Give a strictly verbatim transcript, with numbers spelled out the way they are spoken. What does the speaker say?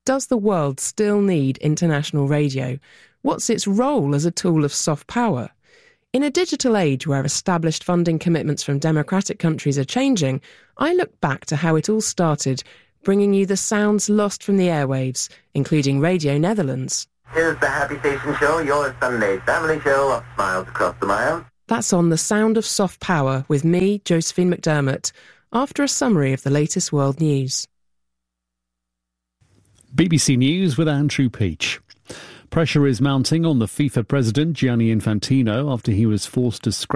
Does the world still need international radio? What's its role as a tool of soft power? In a digital age where established funding commitments from democratic countries are changing, I look back to how it all started, bringing you the sounds lost from the airwaves, including Radio Netherlands. Here's the Happy Station Show, your Sunday family show of Smiles Across the Miles. That's on The Sound of Soft Power with me, Josephine McDermott, after a summary of the latest world news. B B C News with Andrew Peach. Pressure is mounting on the FIFA president Gianni Infantino after he was forced to scrap